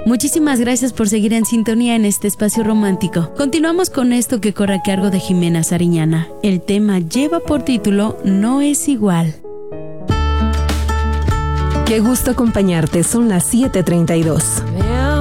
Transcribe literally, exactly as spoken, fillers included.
Muchísimas gracias por seguir en sintonía en este espacio romántico. Continuamos con esto que corre a cargo de Jimena Sariñana. El tema lleva por título No es igual. Qué gusto acompañarte, son las siete treinta y dos.